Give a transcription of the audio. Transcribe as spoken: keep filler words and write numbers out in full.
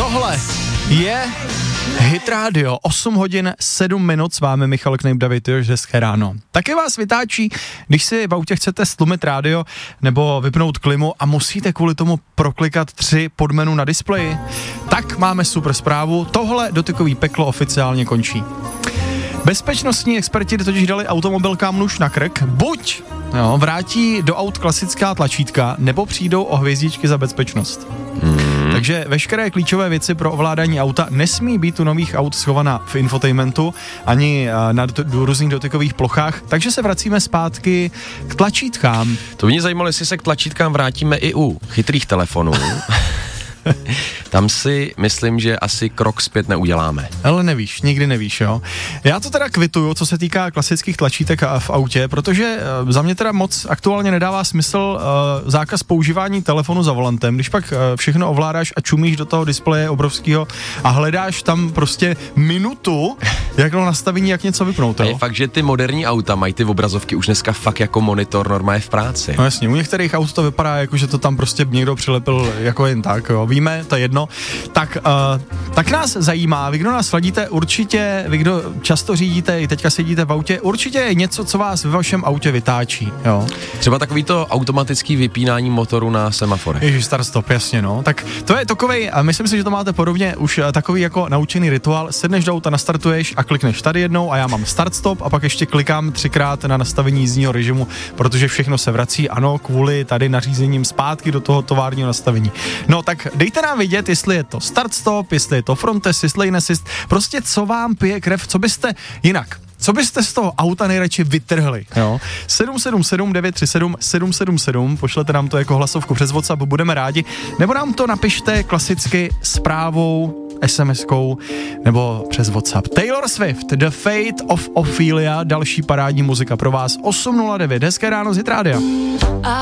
Tohle je Hit Radio, osm hodin sedm minut, s vámi Michal Knejp, David Još, hezké ráno. Taky vás vytáčí, když si v autě chcete stlumit rádio nebo vypnout klimu a musíte kvůli tomu proklikat tři podmenu na displeji, tak máme super zprávu, tohle dotykový peklo oficiálně končí. Bezpečnostní experti totiž dali automobilkám nůž na krk, buď jo, vrátí do aut klasická tlačítka, nebo přijdou o hvězdičky za bezpečnost. Hmm. Takže veškeré klíčové věci pro ovládání auta nesmí být u nových aut schovaná v infotainmentu, ani na do, do různých dotykových plochách, takže se vracíme zpátky k tlačítkám. To mě zajímalo, jestli se k tlačítkám vrátíme i u chytrých telefonů. Tam si myslím, že asi krok zpět neuděláme. Ale nevíš, nikdy nevíš, jo. Já to teda kvituju, co se týká klasických tlačítek v autě, protože za mě teda moc aktuálně nedává smysl uh, zákaz používání telefonu za volantem, když pak uh, všechno ovládáš a čumíš do toho displeje obrovského a hledáš tam prostě minutu, jak na nastavení, jak něco vypnout. A je fakt, že ty moderní auta mají ty obrazovky už dneska fakt jako monitor normálně v práci. No jasně, u některých aut to vypadá jako, že to tam prostě někdo přilepil jako jen tak, jo. Víme, to je jedno. Tak, uh, tak nás zajímá, vy, kdo nás sladíte, určitě, vy, kdo často řídíte, i teďka sedíte v autě, určitě je něco, co vás ve vašem autě vytáčí, jo. Třeba takový to automatický vypínání motoru na semaforech. Ježiš, start stop, jasně, no. Tak to je takovej, a myslím si, že to máte podobně, už takový jako naučený rituál, sedneš do auta, nastartuješ a klikneš tady jednou a já mám start stop a pak ještě klikám třikrát na nastavení jízdního režimu, protože všechno se vrací, ano, kvůli tady nařízením zpátky do toho továrního nastavení. No tak dejte nám vědět, jestli je to start stop, jestli je to front assist, lane assist, prostě co vám pije krev, co byste jinak. Co byste z toho auta nejradši vytrhli, jo? sedm sedm sedm devět tři sedm sedm sedm sedm, pošlete nám to jako hlasovku přes WhatsApp, budeme rádi, nebo nám to napište klasicky zprávou, SMSkou, nebo přes WhatsApp. Taylor Swift, The Fate of Ophelia, další parádní muzika pro vás, osm nula devět, hezké ráno z Hit Rádia.